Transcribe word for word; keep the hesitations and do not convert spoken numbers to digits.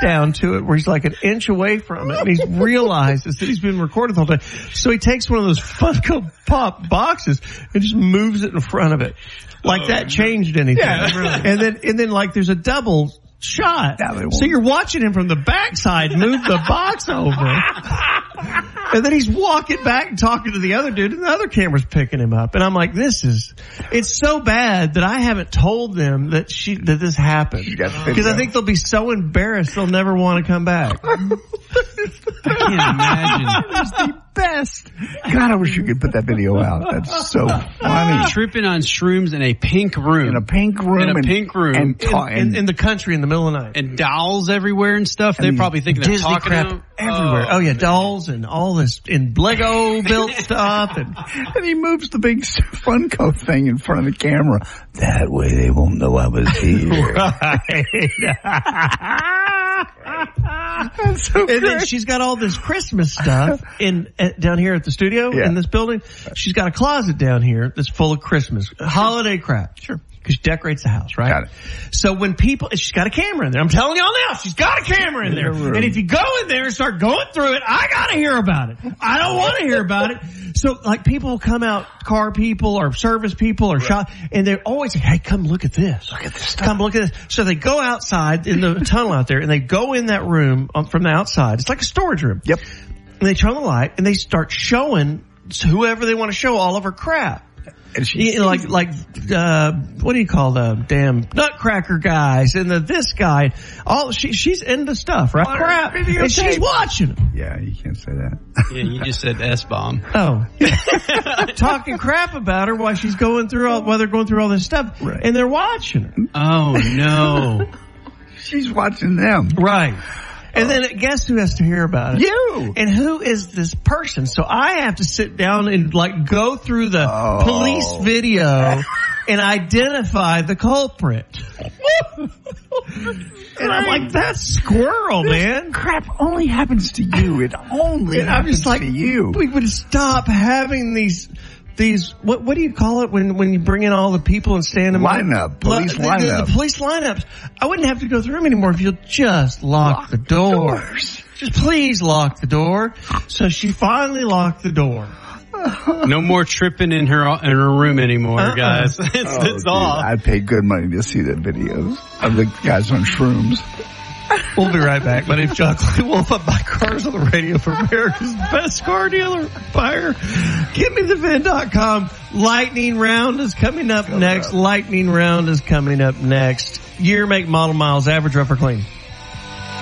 down to it where he's like an inch away from it, and he's realizes that he's been recorded the whole time. So he takes one of those Funko Pop boxes and just moves it in front of it. Like oh, that changed anything. Yeah, really. And then, and then like there's a double shot. So you're watching him from the backside move the box over. And then he's walking back and talking to the other dude, and the other camera's picking him up. And I'm like, this is, it's so bad that I haven't told them that she, that this happened. Because I think they'll be so embarrassed they'll never want to come back. I can't imagine. It's the best. God, I wish you could put that video out. That's so funny. Tripping on shrooms in a pink room. In a pink room. In a and, pink room. And, ta- in, in, in the country in the middle of the night. And dolls everywhere and stuff. They're probably thinking they're Disney talking crap to them. everywhere. Oh, oh yeah, dolls and all this in Lego built stuff. And, and he moves the big Funko thing in front of the camera. That way they won't know I was here. That's so and great. then she's got all this Christmas stuff in uh, down here at the studio yeah. in this building. She's got a closet down here that's full of Christmas holiday crap. Sure. Because she decorates the house, right? Got it. So when people, she's got a camera in there. I'm telling y'all now, she's got a camera in there. And if you go in there and start going through it, I gotta hear about it. I don't want to hear about it. So like people will come out, car people or service people or right. shop, and they're always, hey, come look at this. Look at this stuff. Come look at this. So they go outside in the tunnel out there and they go in that room from the outside. It's like a storage room. Yep. And they turn on the light and they start showing whoever they want to show all of her crap. And she, you know, like, like, uh, what do you call the damn nutcracker guys and the, this guy, all, she, she's into stuff, right? Crap. And she's watching them. Yeah, you can't say that. Yeah, you just said S-bomb. Oh. Talking crap about her while she's going through all, while they're going through all this stuff. Right. And they're watching her. Oh, no. She's watching them. Right. And then guess who has to hear about it? You. And who is this person? So I have to sit down and like go through the oh. police video and identify the culprit. And I'm like, that's squirrel, man. Crap only happens to you. It only and happens I'm just like, to you. We would stop having these... These, what, what do you call it when, when you bring in all the people and stand them lineup, police the, lineup. The, the police lineups. I wouldn't have to go through them anymore if you'll just lock, lock the door. Doors. Just please lock the door. So she finally locked the door. No more tripping in her in her room anymore, uh-uh. guys. It's, oh, it's all. I'd pay good money to see the videos of the guys on shrooms. We'll be right back. My name's John Clay Wolf. I'm by Cars on the Radio for America's best car dealer buyer. Give me the vin dot com. Lightning round is coming up Go next. Up. Lightning round is coming up next. Year, make, model, miles, average, rough or clean.